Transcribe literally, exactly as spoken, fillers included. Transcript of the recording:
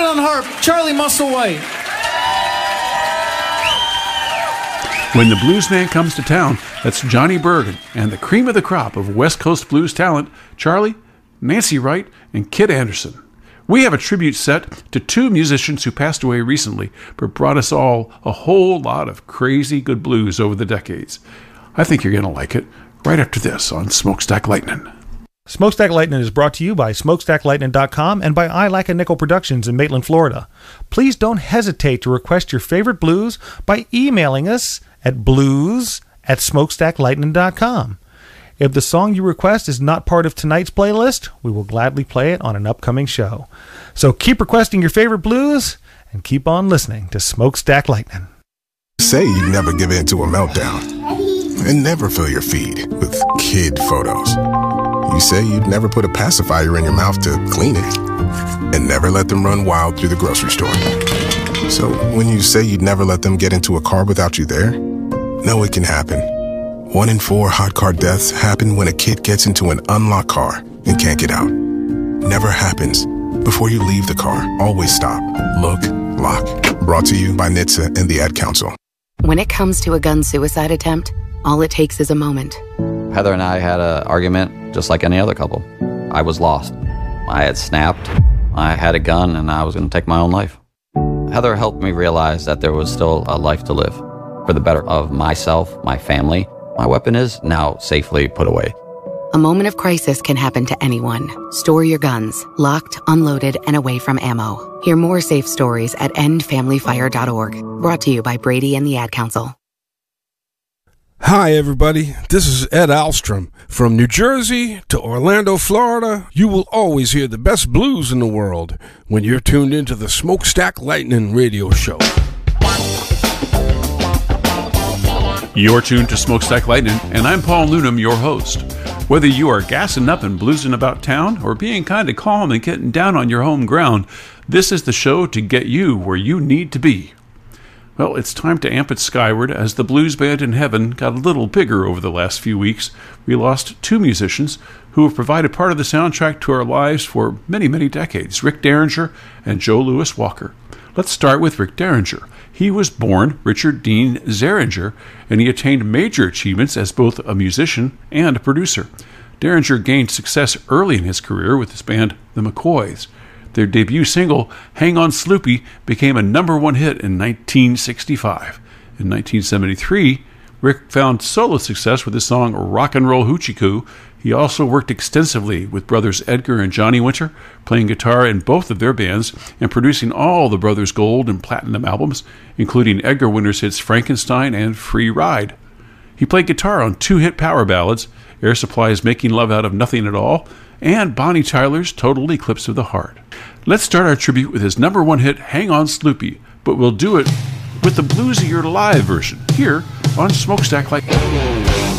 on harp, Charlie Musselwhite. When the blues man comes to town, that's Johnny Bergen and the cream of the crop of West Coast blues talent, Charlie, Nancy Wright, and Kid Anderson. We have a tribute set to two musicians who passed away recently, but brought us all a whole lot of crazy good blues over the decades. I think you're going to like it right after this on Smokestack Lightning. Smokestack Lightning is brought to you by smokestack lightning dot com and by I Like a Nickel Productions in Maitland, Florida. Please don't hesitate to request your favorite blues by emailing us at blues at smokestack lightning dot com. If the song you request is not part of tonight's playlist, we will gladly play it on an upcoming show. So keep requesting your favorite blues and keep on listening to Smokestack Lightning. Say you never give in to a meltdown and never fill your feed with kid photos. You say you'd never put a pacifier in your mouth to clean it and never let them run wild through the grocery store. So when you say you'd never let them get into a car without you there, know it can happen. One in four hot car deaths happen when a kid gets into an unlocked car and can't get out. Never happens. Before you leave the car, always stop, look, lock. Brought to you by N H T S A and the Ad Council. When it comes to a gun suicide attempt, all it takes is a moment. Heather and I had an argument just like any other couple. I was lost. I had snapped. I had a gun and I was going to take my own life. Heather helped me realize that there was still a life to live for the better of myself, my family. My weapon is now safely put away. A moment of crisis can happen to anyone. Store your guns, locked, unloaded, and away from ammo. Hear more safe stories at end family fire dot org. Brought to you by Brady and the Ad Council. Hi, everybody. This is Ed Alstrom. From New Jersey to Orlando, Florida, you will always hear the best blues in the world when you're tuned into the Smokestack Lightning radio show. You're tuned to Smokestack Lightning, and I'm Paul Noonan, your host. Whether you are gassing up and bluesing about town or being kind of calm and getting down on your home ground, this is the show to get you where you need to be. Well, it's time to amp it skyward as the blues band in heaven got a little bigger over the last few weeks. We lost two musicians who have provided part of the soundtrack to our lives for many, many decades, Rick Derringer and Joe Louis Walker. Let's start with Rick Derringer. He was born Richard Dean Zeringer, and he attained major achievements as both a musician and a producer. Derringer gained success early in his career with his band, The McCoys. Their debut single, Hang On Sloopy, became a number one hit in nineteen sixty-five. In nineteen seventy-three, Rick found solo success with his song Rock and Roll Hoochie Coo. He also worked extensively with brothers Edgar and Johnny Winter, playing guitar in both of their bands and producing all the brothers' gold and platinum albums, including Edgar Winter's hits Frankenstein and Free Ride. He played guitar on two hit power ballads, Air Supply's Making Love Out of Nothing at All, and Bonnie Tyler's Total Eclipse of the Heart. Let's start our tribute with his number one hit, Hang On Sloopy, but we'll do it with the bluesier live version here on Smokestack Lightning.